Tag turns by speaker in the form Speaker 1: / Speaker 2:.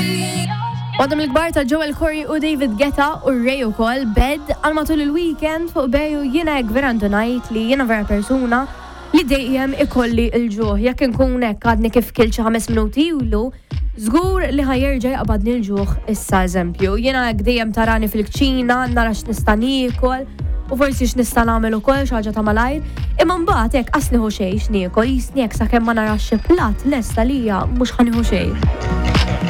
Speaker 1: Għadhom il-kbar ta' Joel Corey u David Guetta u Ray ukoll bed għal matul il-weekend fuq beju jiena hekk vera ngħid li jiena vera persuna li dejjem ikolli l-ġuħ. Jekk inkun hekk għadni kif kil xi 5 minuti ilu, żgur li ħajerġa' jaqbadni l-ġuħ issa eżempju. Jiena hekk dejjem tarani fil-kċina, nara x'nista' niekol u forsi x'nista' nagħmel ukoll xi ħaġa ta' malajr, imma mbagħad hekk qasniħu xejn x'niekol, jisni hekk sakemm ma narax xi platt lesta lija mhux ħanieħu xejn.